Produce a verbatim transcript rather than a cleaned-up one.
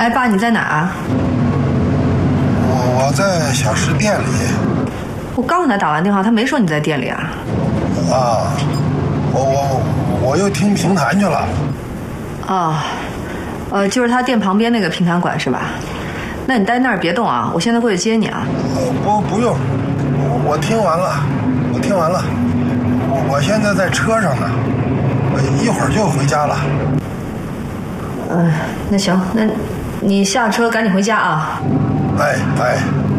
哎，爸，你在哪啊？ 我我在小石店里。 我刚给他打完电话，他没说你在店里啊。 啊，我我我又听评弹去了。 啊，呃，就是他店旁边那个评弹馆是吧？那你待那儿别动啊，我现在过去接你啊。 呃，不不用，我我听完了，我听完了，我我现在在车上呢，我一会儿就回家了。 嗯、呃，那行，那你下车赶紧回家啊。 哎哎。